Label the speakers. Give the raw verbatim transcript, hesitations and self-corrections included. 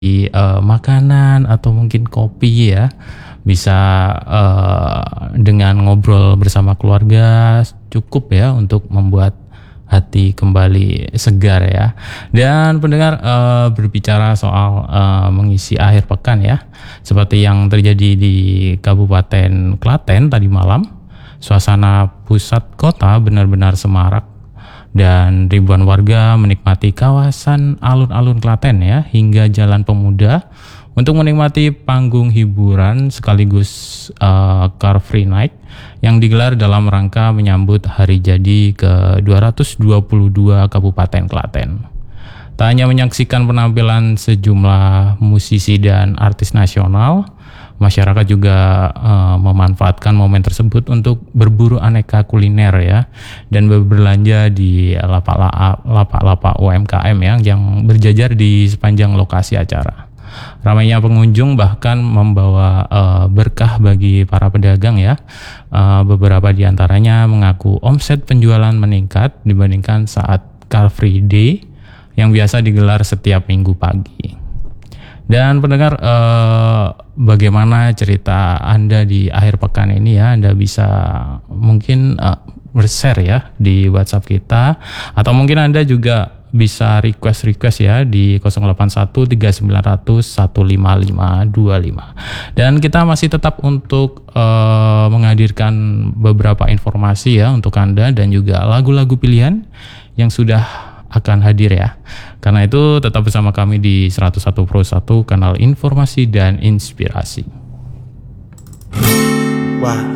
Speaker 1: uh, makanan atau mungkin kopi ya. Bisa uh, dengan ngobrol bersama keluarga cukup ya untuk membuat hati kembali segar ya. Dan pendengar, uh, berbicara soal uh, mengisi akhir pekan ya, seperti yang terjadi di Kabupaten Klaten tadi malam, suasana pusat kota benar-benar semarak dan ribuan warga menikmati kawasan alun-alun Klaten ya hingga Jalan Pemuda untuk menikmati panggung hiburan sekaligus uh, Car Free Night yang digelar dalam rangka menyambut hari jadi ke dua ratus dua puluh dua Kabupaten Klaten. Tak hanya menyaksikan penampilan sejumlah musisi dan artis nasional, masyarakat juga uh, memanfaatkan momen tersebut untuk berburu aneka kuliner ya dan berbelanja di lapak-lapak U M K M ya yang berjajar di sepanjang lokasi acara. Ramainya pengunjung bahkan membawa uh, berkah bagi para pedagang ya. Uh, beberapa di antaranya mengaku omset penjualan meningkat dibandingkan saat Car Free Day yang biasa digelar setiap minggu pagi. Dan pendengar, eh, bagaimana cerita Anda di akhir pekan ini ya? Anda bisa mungkin eh, share ya di WhatsApp kita, atau mungkin Anda juga bisa request-request ya di nol delapan satu tiga sembilan nol nol satu lima lima dua lima. Dan kita masih tetap untuk eh, menghadirkan beberapa informasi ya untuk Anda dan juga lagu-lagu pilihan yang sudah akan hadir ya. Karena itu tetap bersama kami di seratus satu Pro satu, kanal informasi dan inspirasi.
Speaker 2: Wah,